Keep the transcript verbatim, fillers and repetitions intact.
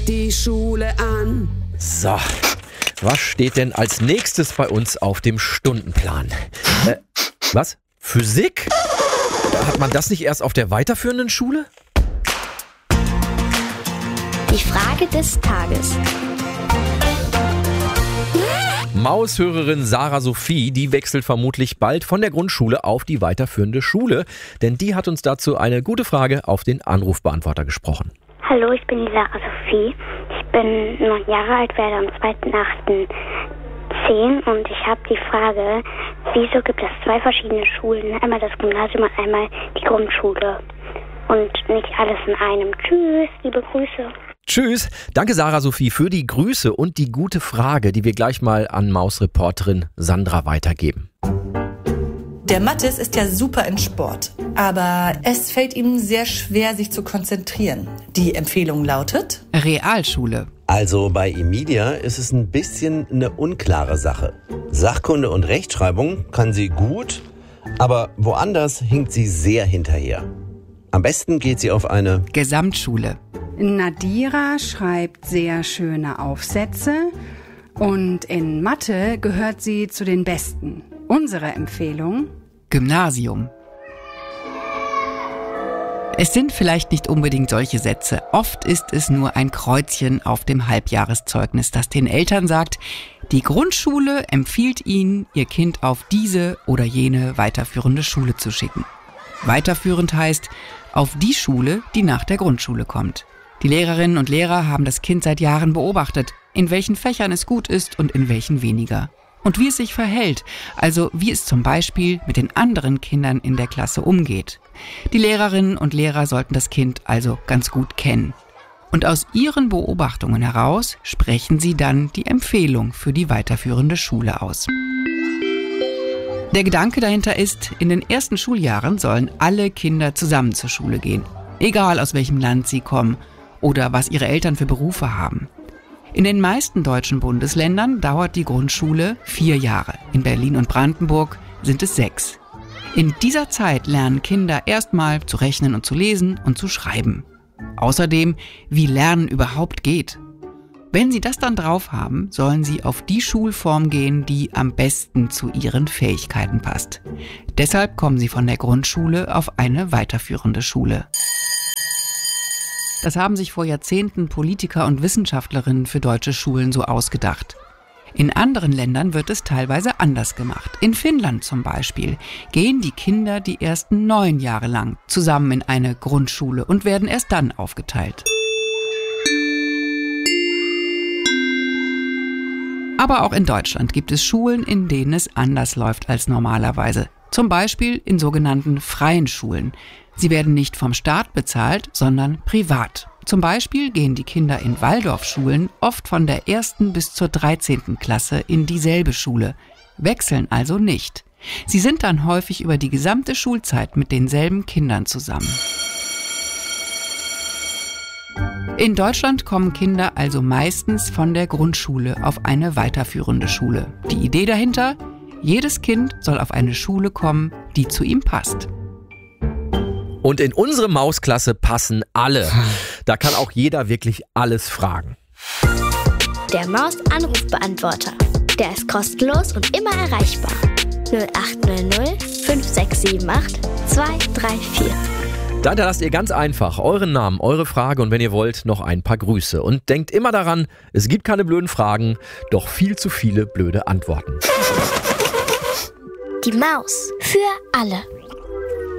die Schule an. So, was steht denn als nächstes bei uns auf dem Stundenplan? Äh, was? Physik? Hat man das nicht erst auf der weiterführenden Schule? Die Frage des Tages. Maushörerin Sarah Sophie, die wechselt vermutlich bald von der Grundschule auf die weiterführende Schule. Denn die hat uns dazu eine gute Frage auf den Anrufbeantworter gesprochen. Hallo, ich bin die Sarah Sophie. Ich bin neun Jahre alt, werde am zweiten achten zehn und ich habe die Frage, wieso gibt es zwei verschiedene Schulen, einmal das Gymnasium und einmal die Grundschule und nicht alles in einem. Tschüss, liebe Grüße. Tschüss. Danke Sarah Sophie für die Grüße und die gute Frage, die wir gleich mal an Mausreporterin Sandra weitergeben. Der Mathis ist ja super in Sport, aber es fällt ihm sehr schwer, sich zu konzentrieren. Die Empfehlung lautet: Realschule. Also bei Emilia ist es ein bisschen eine unklare Sache. Sachkunde und Rechtschreibung kann sie gut, aber woanders hinkt sie sehr hinterher. Am besten geht sie auf eine Gesamtschule. Nadira schreibt sehr schöne Aufsätze und in Mathe gehört sie zu den Besten. Unsere Empfehlung: Gymnasium. Es sind vielleicht nicht unbedingt solche Sätze. Oft ist es nur ein Kreuzchen auf dem Halbjahreszeugnis, das den Eltern sagt, die Grundschule empfiehlt ihnen, ihr Kind auf diese oder jene weiterführende Schule zu schicken. Weiterführend heißt, auf die Schule, die nach der Grundschule kommt. Die Lehrerinnen und Lehrer haben das Kind seit Jahren beobachtet, in welchen Fächern es gut ist und in welchen weniger. Und wie es sich verhält, also wie es zum Beispiel mit den anderen Kindern in der Klasse umgeht. Die Lehrerinnen und Lehrer sollten das Kind also ganz gut kennen. Und aus ihren Beobachtungen heraus sprechen sie dann die Empfehlung für die weiterführende Schule aus. Der Gedanke dahinter ist, in den ersten Schuljahren sollen alle Kinder zusammen zur Schule gehen, egal aus welchem Land sie kommen oder was ihre Eltern für Berufe haben. In den meisten deutschen Bundesländern dauert die Grundschule vier Jahre. In Berlin und Brandenburg sind es sechs. In dieser Zeit lernen Kinder erstmal zu rechnen und zu lesen und zu schreiben. Außerdem, wie Lernen überhaupt geht. Wenn sie das dann drauf haben, sollen sie auf die Schulform gehen, die am besten zu ihren Fähigkeiten passt. Deshalb kommen sie von der Grundschule auf eine weiterführende Schule. Das haben sich vor Jahrzehnten Politiker und Wissenschaftlerinnen für deutsche Schulen so ausgedacht. In anderen Ländern wird es teilweise anders gemacht. In Finnland zum Beispiel gehen die Kinder die ersten neun Jahre lang zusammen in eine Grundschule und werden erst dann aufgeteilt. Aber auch in Deutschland gibt es Schulen, in denen es anders läuft als normalerweise. Zum Beispiel in sogenannten freien Schulen. Sie werden nicht vom Staat bezahlt, sondern privat. Zum Beispiel gehen die Kinder in Waldorfschulen oft von der ersten bis zur dreizehnten Klasse in dieselbe Schule, wechseln also nicht. Sie sind dann häufig über die gesamte Schulzeit mit denselben Kindern zusammen. In Deutschland kommen Kinder also meistens von der Grundschule auf eine weiterführende Schule. Die Idee dahinter: jedes Kind soll auf eine Schule kommen, die zu ihm passt. Und in unsere Mausklasse passen alle. Da kann auch jeder wirklich alles fragen. Der Maus-Anrufbeantworter. Der ist kostenlos und immer erreichbar. null acht null null fünf sechs sieben acht zwei drei vier. Da hinterlasst ihr ganz einfach euren Namen, eure Frage und wenn ihr wollt, noch ein paar Grüße. Und denkt immer daran, es gibt keine blöden Fragen, doch viel zu viele blöde Antworten. Die Maus für alle.